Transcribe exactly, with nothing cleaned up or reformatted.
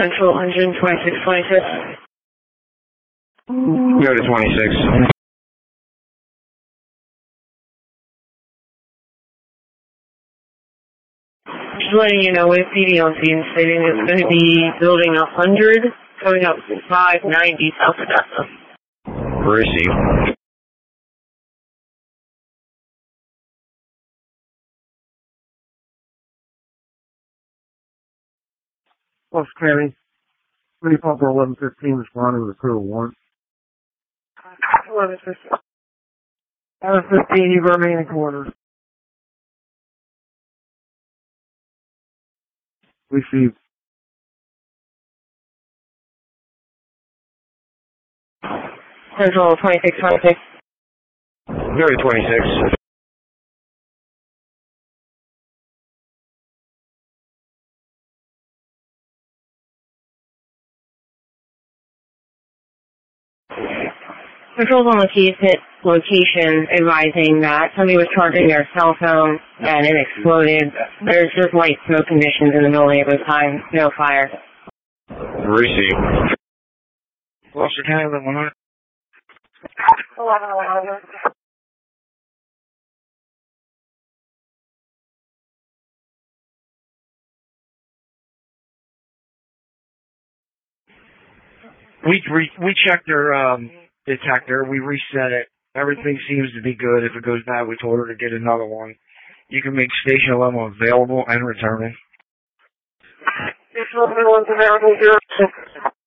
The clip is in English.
Central, engine twenty-six twenty-six. Go to twenty-six. Just letting you know, we have P D on scene stating it's going to be building one hundred, coming up five ninety South Odessa. Receive. Plus County, three Papa eleven fifteen responding with a crew of one. eleven fifteen. eleven fifteen, you remain in quarters. Receive. Central, twenty-six twenty-six. Go to twenty-six. Controls on the keys hit location advising that somebody was charging their cell phone and it exploded. There's just light smoke conditions in the building at this time. No fire. Receive. Gloucester County, eleven one hundred. eleven one hundred. We, we, we checked their um, detector. We reset it. Everything seems to be good. If it goes bad, we told her to get another one. You can make Station eleven available and returning. Station eleven available.